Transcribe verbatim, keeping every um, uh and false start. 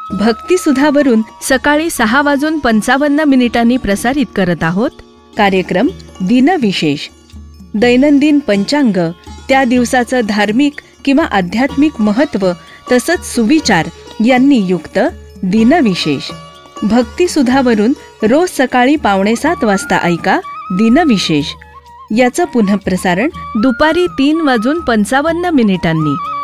भक्तिसुधावरून सकाळी सहा वाजून पंचावन्न मिनिटांनी प्रसारित करत आहोत कार्यक्रम दिनविशेष. दैनंदिन पंचांग, त्या दिवसाचं धार्मिक किंवा आध्यात्मिक महत्त्व तसंच सुविचार यांनी युक्त दिनविशेष. भक्तिसुधावरून रोज सकाळी पावणे सात वाजता ऐका दिनविशेष. याचं पुनःप्रसारण दुपारी तीन वाजून पंचावन्न मिनिटांनी.